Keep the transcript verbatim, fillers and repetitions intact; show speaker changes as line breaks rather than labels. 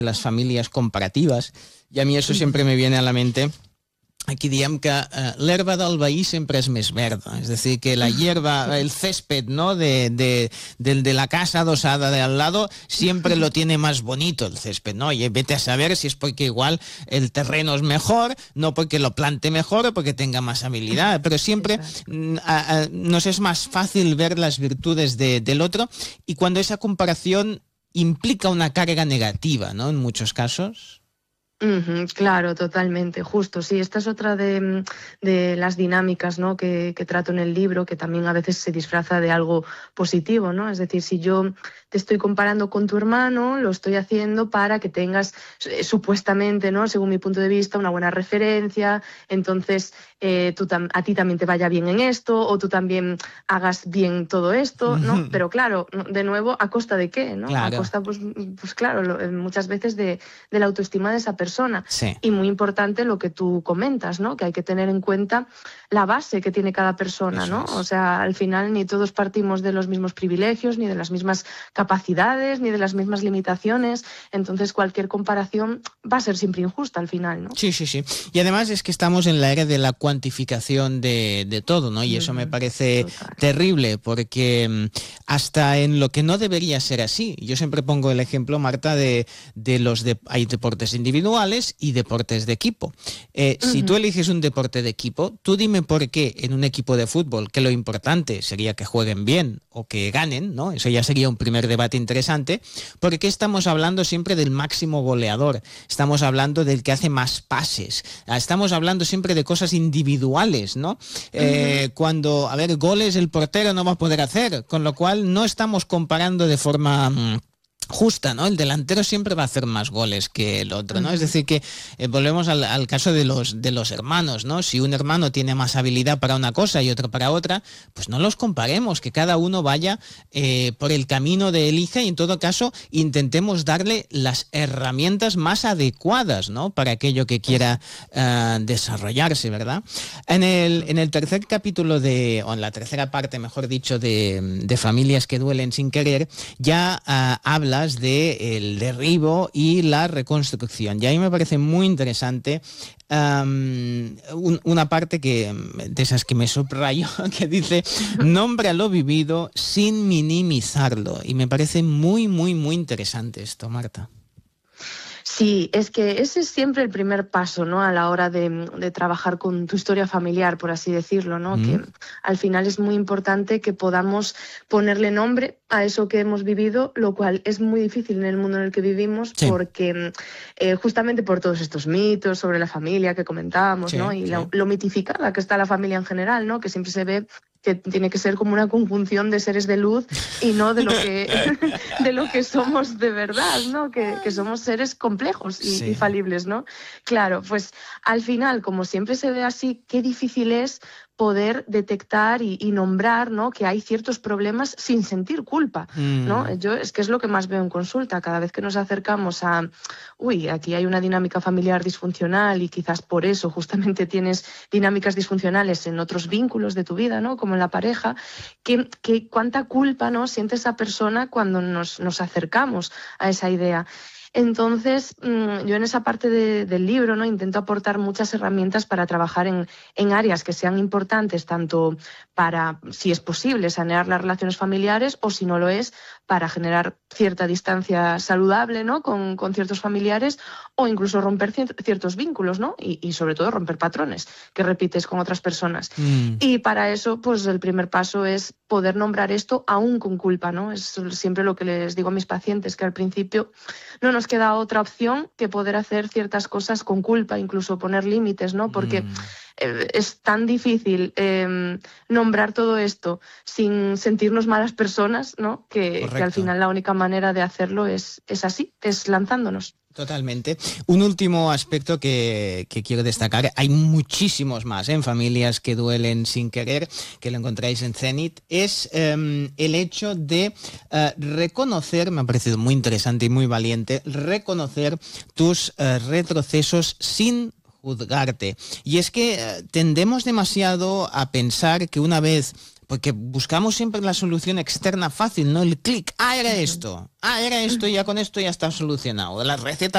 las familias comparativas, i a mi això sempre me viene a la mente. Aquí diem que eh, l'herba del veí sempre és més verda, és a dir, que la hierba, el césped, ¿no? de, de, de, de la casa adosada de al lado siempre lo tiene más bonito el césped, ¿no? Y vete a saber si es porque igual el terreno es mejor, no porque lo plante mejor o porque tenga más habilidad, pero siempre a, a, nos es más fácil ver las virtudes de, del otro, y cuando esa comparación implica una carga negativa, ¿no? En muchos casos.
Uh-huh, claro, totalmente, justo. Sí, esta es otra de, de las dinámicas, ¿no? que, que trato en el libro, que también a veces se disfraza de algo positivo, ¿no? Es decir, si yo te estoy comparando con tu hermano, lo estoy haciendo para que tengas eh, supuestamente, ¿no? Según mi punto de vista, una buena referencia, entonces eh, tú tam- a ti también te vaya bien en esto, o tú también hagas bien todo esto, ¿no? Pero claro, de nuevo, ¿a costa de qué? ¿No?
Claro.
A costa, pues, pues claro, lo, muchas veces de, de la autoestima de esa persona.
Sí.
Y muy importante lo que tú comentas, ¿no? Que hay que tener en cuenta la base que tiene cada persona,
Eso
¿no?
es.
O sea, al final ni todos partimos de los mismos privilegios, ni de las mismas capacidades, ni de las mismas limitaciones, entonces cualquier comparación va a ser siempre injusta al final, ¿no?
Sí, sí, sí. Y además es que estamos en la era de la cuantificación de, de todo, ¿no? Y eso me parece
Total.
terrible, porque mm, hasta en lo que no debería ser así. Yo siempre pongo el ejemplo, Marta, de, de los de, hay deportes individuales y deportes de equipo. Eh, uh-huh. Si tú eliges un deporte de equipo, tú dime por qué en un equipo de fútbol, que lo importante sería que jueguen bien o que ganen, ¿no? Eso ya sería un primer debate interesante. ¿Por qué estamos hablando siempre del máximo goleador? Estamos hablando del que hace más pases. Estamos hablando siempre de cosas individuales, ¿no? Eh, uh-huh. Cuando, a ver, goles el portero no va a poder hacer, con lo cual no estamos comparando de forma mmm, justa, ¿no? El delantero siempre va a hacer más goles que el otro, ¿no? Uh-huh. Es decir, que eh, volvemos al, al caso de los, de los hermanos, ¿no? Si un hermano tiene más habilidad para una cosa y otro para otra, pues no los comparemos, que cada uno vaya eh, por el camino de elija, y en todo caso intentemos darle las herramientas más adecuadas, ¿no? Para aquello que quiera uh, desarrollarse, ¿verdad? En el, en el tercer capítulo de, o en la tercera parte, mejor dicho, de, de Familias que duelen sin querer, ya uh, habla de el derribo y la reconstrucción. Y a mí me parece muy interesante um, un, una parte que de esas que me subrayo, que dice: nombra lo vivido sin minimizarlo. Y me parece muy, muy, muy interesante esto, Marta.
Sí, es que ese es siempre el primer paso, ¿no? A la hora de, de trabajar con tu historia familiar, por así decirlo, ¿no? Mm. Que al final es muy importante que podamos ponerle nombre a eso que hemos vivido, lo cual es muy difícil en el mundo en el que vivimos, sí. porque eh, justamente por todos estos mitos sobre la familia que comentábamos, sí, ¿no? Y sí. la, lo mitificada que está la familia en general, ¿no? Que siempre se ve que tiene que ser como una conjunción de seres de luz y no de lo que de lo que somos de verdad, ¿no? Que, que somos seres complejos y, sí. y falibles, ¿no? Claro, pues al final, como siempre se ve así, qué difícil es poder detectar y, y nombrar, ¿no? Que hay ciertos problemas sin sentir culpa, mm. ¿no? Yo es que es lo que más veo en consulta. Cada vez que nos acercamos a, uy, aquí hay una dinámica familiar disfuncional y quizás por eso justamente tienes dinámicas disfuncionales en otros vínculos de tu vida, ¿no? Como en la pareja, que, que cuánta culpa, ¿no? siente esa persona cuando nos, nos acercamos a esa idea. Entonces, yo en esa parte de, del libro, ¿no? intento aportar muchas herramientas para trabajar en, en áreas que sean importantes, tanto para, si es posible, sanear las relaciones familiares, o si no lo es, para generar cierta distancia saludable, ¿no? con, con ciertos familiares, o incluso romper ciertos vínculos, ¿no? y, y sobre todo romper patrones que repites con otras personas. Mm. Y para eso, pues el primer paso es poder nombrar esto aún con culpa, ¿no? Es siempre lo que les digo a mis pacientes, que al principio no nos queda otra opción que poder hacer ciertas cosas con culpa, incluso poner límites, ¿no? Porque mm. eh, es tan difícil eh, nombrar todo esto sin sentirnos malas personas, ¿no? Que, que al final la única manera de hacerlo es, es así, es lanzándonos.
Totalmente. Un último aspecto que, que quiero destacar, hay muchísimos más ¿eh? en Familias que duelen sin querer, que lo encontráis en Zenit, es um, el hecho de uh, reconocer, me ha parecido muy interesante y muy valiente, reconocer tus uh, retrocesos sin juzgarte. Y es que uh, tendemos demasiado a pensar que una vez... Porque buscamos siempre la solución externa fácil, ¿no? El clic, ah, era esto, ah, era esto y ya con esto ya está solucionado. La receta